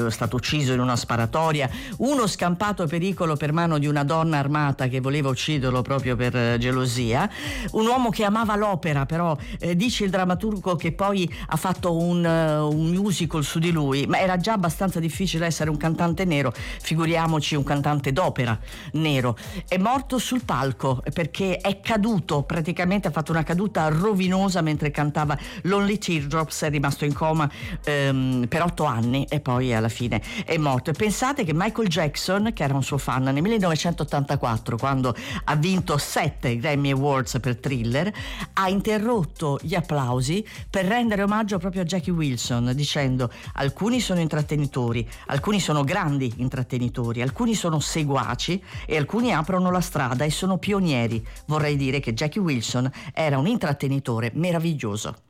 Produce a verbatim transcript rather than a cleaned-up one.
è stato ucciso in una sparatoria, uno scampato pericolo per mano di una donna armata che voleva ucciderlo proprio per eh, gelosia, un uomo che amava l'opera, però eh, dice il drammaturgo che poi ha fatto un, uh, un musical su di lui, ma era già abbastanza difficile essere un cantante nero, figuriamoci un cantante d'opera nero. È morto sul palco perché è caduto, praticamente ha fatto una caduta rovinosa mentre cantava Lonely Teardrops, è rimasto in coma ehm, per otto anni e poi alla fine è morto. E pensate che Michael Jackson, che era un suo fan, nel millenovecentottantaquattro, quando ha vinto sette Grammy Awards per Thriller, ha interrotto gli applausi per rendere omaggio proprio a Jackie Wilson, dicendo: alcuni sono intrattenitori, alcuni sono grandi intrattenitori, alcuni sono seguaci e alcuni aprono la strada e sono pionieri. Vorrei dire che Jackie Wilson era un intrattenitore meraviglioso.